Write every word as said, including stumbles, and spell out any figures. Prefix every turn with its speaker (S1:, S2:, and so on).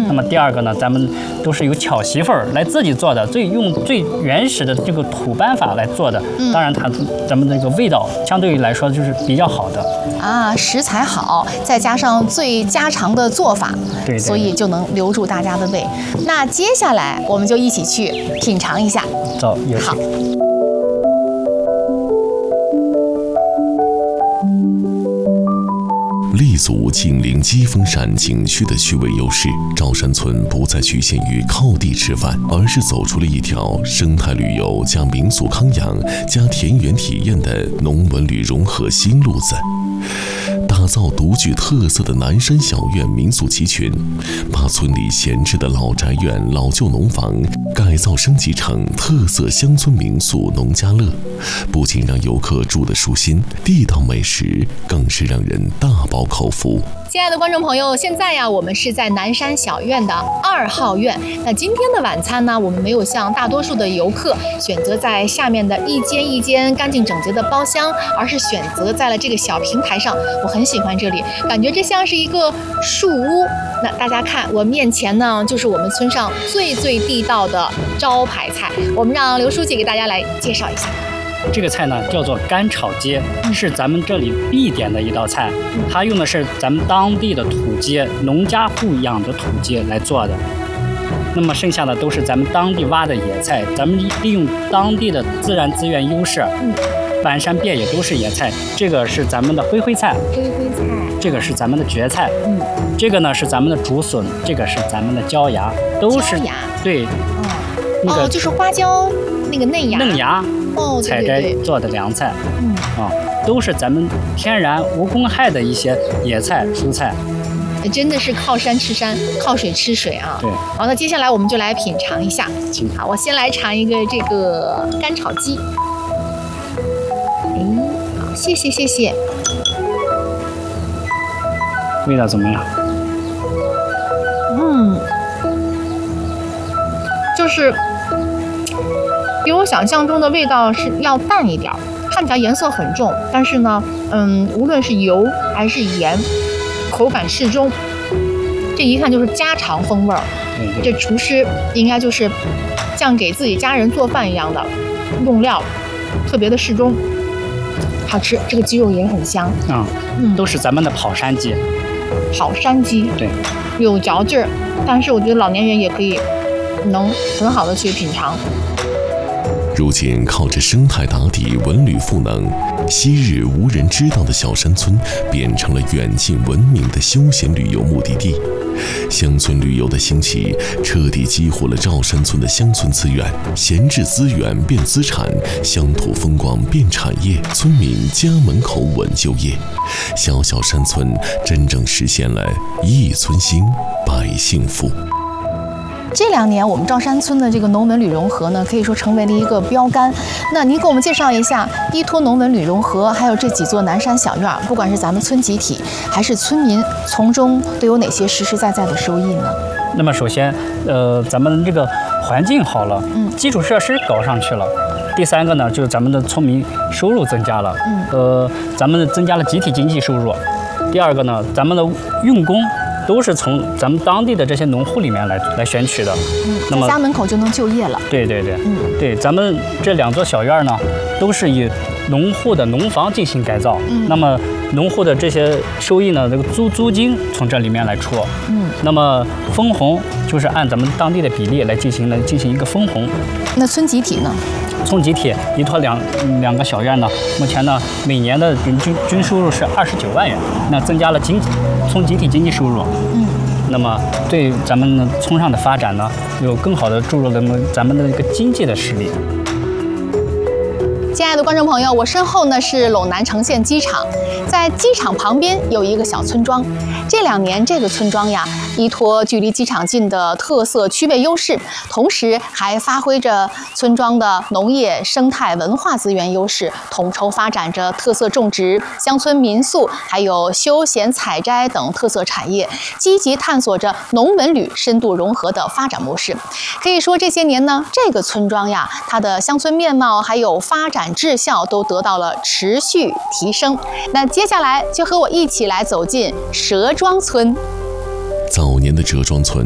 S1: 那么第二个呢，咱们都是由巧媳妇儿来自己做的，最用最原始的这个土办法来做的。嗯、当然它咱们这个味道相对于来说就是比较好的。
S2: 啊，食材好，再加上最家常的做法，
S1: 对， 对，
S2: 所以就能留住大家的胃。那接下来我们就一起去品尝一下。
S1: 走，有请。
S2: 好。
S3: 立足紧邻基峰山景区的区位优势，赵山村不再局限于靠地吃饭，而是走出了一条生态旅游加民俗康养加田园体验的农文旅融合新路子。打造独具特色的南山小院民俗集群，把村里闲置的老宅院、老旧农房改造升级成特色乡村民宿农家乐，不仅让游客住得舒心，地道美食更是让人大饱口福。
S2: 亲爱的观众朋友，现在呀，我们是在南山小院的二号院。那今天的晚餐呢，我们没有像大多数的游客选择在下面的一间一间干净整洁的包厢，而是选择在了这个小平台上。我很喜欢这里，感觉这像是一个树屋。那大家看，我面前呢，就是我们村上最最地道的招牌菜。我们让刘书记给大家来介绍一下。
S1: 这个菜呢叫做干炒鸡，是咱们这里必点的一道菜。它用的是咱们当地的土鸡，农家户养的土鸡来做的。那么剩下的都是咱们当地挖的野菜，咱们利用当地的自然资源优势，半山遍野都是野菜。这个是咱们的灰灰菜，
S2: 灰灰菜，
S1: 这个是咱们的蕨菜，
S2: 嗯，
S1: 这个呢是咱们的竹笋，这个是咱们的椒芽，都是
S2: 椒芽，
S1: 对，
S2: 哦，
S1: 那个
S2: 哦，就是花椒那个嫩芽，
S1: 嫩芽。
S2: 哦，
S1: 采摘做的凉菜，
S2: 嗯
S1: 啊，都是咱们天然无公害的一些野菜蔬菜，
S2: 真的是靠山吃山，靠水吃水啊。
S1: 对。
S2: 好，那接下来我们就来品尝一下。好，我先来尝一个这个干炒鸡。哎，好，谢谢谢谢。
S1: 味道怎么样？
S2: 嗯，就是比我想象中的味道是要淡一点，看起来颜色很重，但是呢，嗯，无论是油还是盐，口感适中，这一看就是家常风味儿。这厨师应该就是像给自己家人做饭一样的，用料特别的适中，好吃。这个鸡肉也很香，
S1: 嗯嗯，都是咱们的跑山鸡。
S2: 跑山鸡，
S1: 对，
S2: 有嚼劲儿，但是我觉得老年人也可以能很好的去品尝。
S3: 如今靠着生态打底，文旅赋能，昔日无人知道的小山村变成了远近闻名的休闲旅游目的地。乡村旅游的兴起，彻底激活了赵山村的乡村资源，闲置资源变资产，乡土风光变产业，村民家门口稳就业。小小山村真正实现了一村兴，百姓富。
S2: 这两年，我们赵山村的这个农文旅融合呢，可以说成为了一个标杆。那您给我们介绍一下，依托农文旅融合，还有这几座南山小院，不管是咱们村集体还是村民，从中都有哪些实实在在的收益呢？
S1: 那么首先，呃，咱们这个环境好了，
S2: 嗯，
S1: 基础设施搞上去了。第三个呢，就是咱们的村民收入增加了，
S2: 嗯，
S1: 呃，咱们增加了集体经济收入。第二个呢，咱们的用工都是从咱们当地的这些农户里面来来选取的，
S2: 嗯，
S1: 那么
S2: 家门口就能就业了。
S1: 对对对，
S2: 嗯，
S1: 对，咱们这两座小院呢，都是以农户的农房进行改造，
S2: 嗯，
S1: 那么农户的这些收益呢，这个租租金从这里面来出，
S2: 嗯，
S1: 那么分红就是按咱们当地的比例来进行来进行一个分红。
S2: 那村集体呢？
S1: 村集体依托两两个小院呢，目前呢每年的平均均收入是二十九万元，那增加了经济村集体经济收入，
S2: 嗯，
S1: 那么对咱们村上的发展呢，有更好的注入了咱们的一个经济的实力。
S2: 亲爱的观众朋友，我身后呢是陇南城县机场，在机场旁边有一个小村庄。这两年，这个村庄呀，依托距离机场近的特色区位优势，同时还发挥着村庄的农业、生态、文化资源优势，统筹发展着特色种植、乡村民宿，还有休闲采摘等特色产业，积极探索着农文旅深度融合的发展模式。可以说，这些年呢，这个村庄呀，它的乡村面貌还有发展质效都得到了持续提升。那接下来就和我一起来走进蛇庄村。
S3: 早年的折庄村